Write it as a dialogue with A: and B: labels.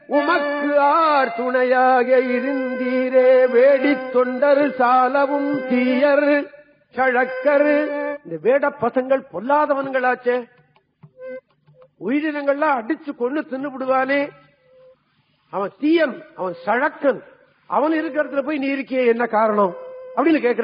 A: உமக்கு ஆர் துணையாக இருந்தீரே வேடி தொண்டர் சாலவும் தீயர் சழக்கர். இந்த வேட பசங்கள் பொல்லாதவன்களாச்சே, உயிரினங்கள்லாம் அடிச்சு கொண்டு தின்னு விடுவானே, அவன் தீயன், அவன் சழக்கன், அவன் இருக்கிறதுல போய் நீ இருக்கிய என்ன காரணம் அப்படின்னு கேட்கிற.